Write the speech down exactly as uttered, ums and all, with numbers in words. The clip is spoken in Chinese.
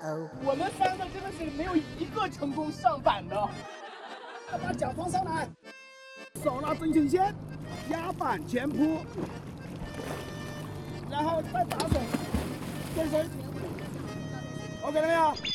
哦， 我们三个真的是没有一个成功上板的。 把脚放上来，手拉正前线，压板前扑，然后再打手，对手。OK 了没有？